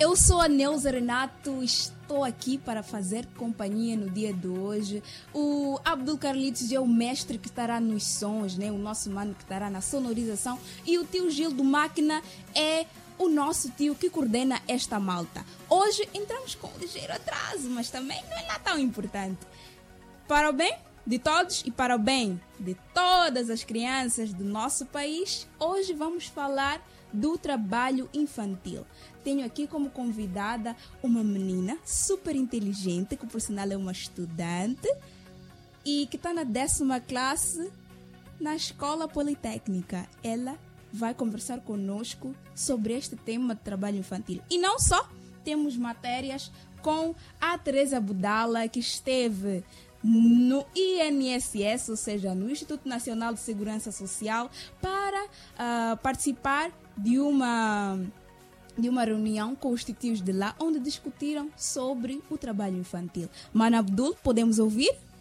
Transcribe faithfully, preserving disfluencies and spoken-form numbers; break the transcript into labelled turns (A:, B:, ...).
A: Eu sou a Neuza Renato, estou aqui para fazer companhia no dia de hoje. O Abdul Carlitos é o mestre que estará nos sons, né? O nosso mano que estará na sonorização. E o tio Gil do Máquina é o nosso tio que coordena esta malta. Hoje entramos com um ligeiro atraso, mas também não é lá tão importante. Para o bem de todos e para o bem de todas as crianças do nosso país, hoje vamos falar do trabalho infantil. Tenho aqui como convidada uma menina super inteligente, que por sinal é uma estudante e que está na décima classe na Escola Politécnica. Ela vai conversar conosco sobre este tema de trabalho infantil. E não só, temos matérias com a Teresa Budala, que esteve no I N S S, ou seja, no Instituto Nacional de Segurança Social, para uh, participar de uma, de uma reunião com os titios de lá, onde discutiram sobre o trabalho infantil. Mano Abdul, podemos ouvir?